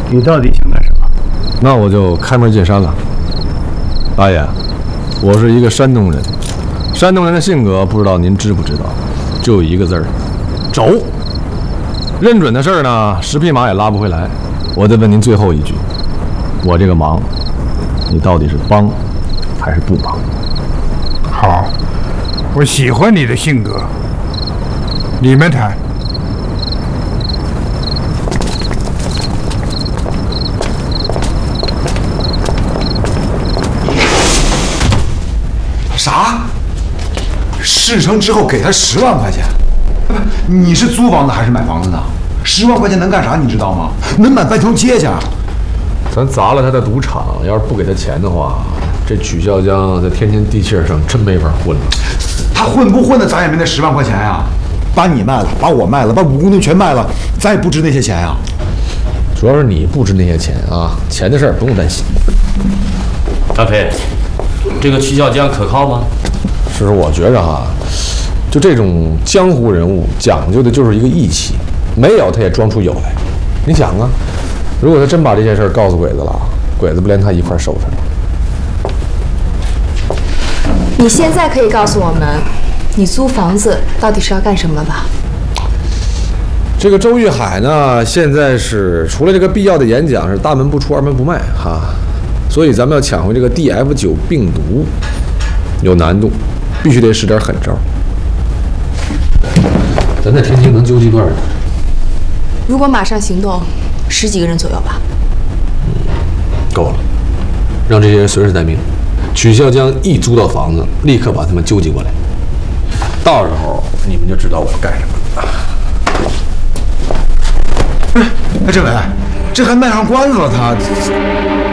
你到底想干什么？ 那我就开门见山了。大爷，我是一个山东人，山东人的性格不知道您知不知道，就一个字儿，轴。认准的事儿呢，10匹马也拉不回来。我再问您最后一句，我这个忙，你到底是帮还是不帮？ 好，我喜欢你的性格。你们谈。 啥？事成之后给他10万块钱？不，你是租房子还是买房子呢？10万块钱能干啥？你知道吗？能买半条街去。 咱砸了他的赌场，要是不给他钱的话，这曲孝江在天津地气上真没法混了。 他混不混的，咱也没那10万块钱呀。把你卖了，把我卖了，把5公吨全卖了，咱也不值那些钱呀。 主要是你不值那些钱啊，钱的事儿不用担心。 大飞，这个曲孝江可靠吗？ 师傅，我觉着哈，就这种江湖人物讲究的就是一个义气，没有他也装出有来。你想啊，如果他真把这件事告诉鬼子了，鬼子不连他一块收拾了？ 你现在可以告诉我们，你租房子到底是要干什么了吧？ 这个周玉海呢，现在是除了这个必要的演讲是大门不出二门不迈哈，所以咱们要抢回这个 DF9 病毒有难度，必须得使点狠招。咱在天津能纠集多少人？ 如果马上行动，10几个人左右吧。 够了，让这些人随时待命。曲孝江一租到房子，立刻把他们纠集过来。到时候你们就知道我干什么了。 哎，政委，这还卖上关子了，他。